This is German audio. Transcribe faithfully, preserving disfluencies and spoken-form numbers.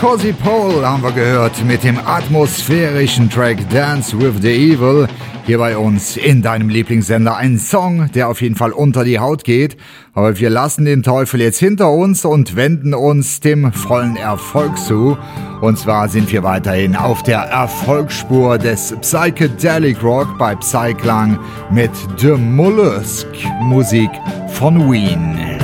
Cozy Pole haben wir gehört mit dem atmosphärischen Track Dance with the Evil. Hier bei uns in deinem Lieblingssender ein Song, der auf jeden Fall unter die Haut geht. Aber wir lassen den Teufel jetzt hinter uns und wenden uns dem vollen Erfolg zu. Und zwar sind wir weiterhin auf der Erfolgsspur des Psychedelic Rock bei Psyklang mit The Mollusk, Musik von Ween.